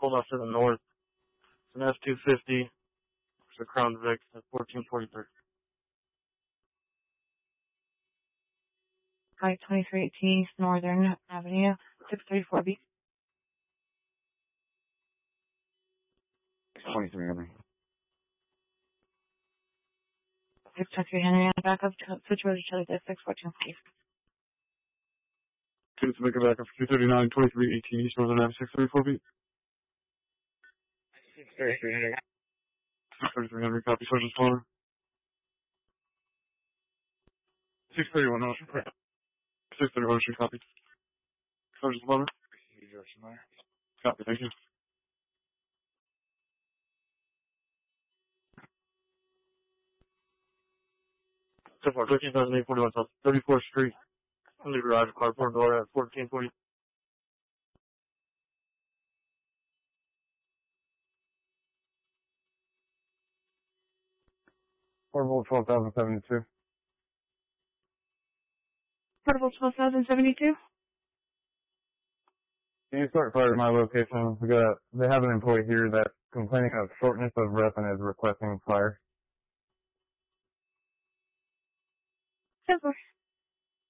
pulled off to the north. It's an F-250. It's a Crown Vic at 1443. Hi, 2318 East Northern Avenue, 634B. 23 Henry. 623 Henry, and back up to Situation Charlie 614. Two to make it back up for 239, 2318 East Northern Avenue, 634B. 633 Henry. 633 Henry, copy, Sergeant Slaughter. 631 Ocean. 631 Ocean, copy. Sergeant Slaughter. Copy, thank you. So far, 13,841 South 34th Street. On the garage carport door at 1440. Portable 12,072. Portable 12,072. Can you start fire at my location? They have an employee here that's complaining of shortness of breath and is requesting fire. 10-4.